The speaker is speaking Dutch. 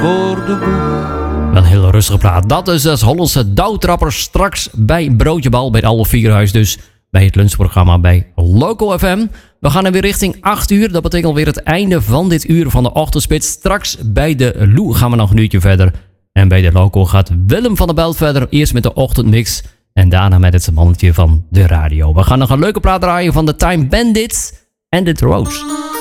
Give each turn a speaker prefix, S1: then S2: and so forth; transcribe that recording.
S1: voor de boeg.
S2: Wel heel rustig praat. Dat is de Hollandse Douwtrapper straks bij Broodjebal bij het Oude Vierhuis. Dus bij het lunchprogramma bij Local FM. We gaan er weer richting 8 uur. Dat betekent alweer het einde van dit uur van de ochtendspits. Straks bij de Lou gaan we nog een uurtje verder. En bij de Local gaat Willem van der Belt verder. Eerst met de ochtendmix. En daarna met het mannetje van de radio. We gaan nog een leuke plaat draaien van de Time Bandits en The Rose.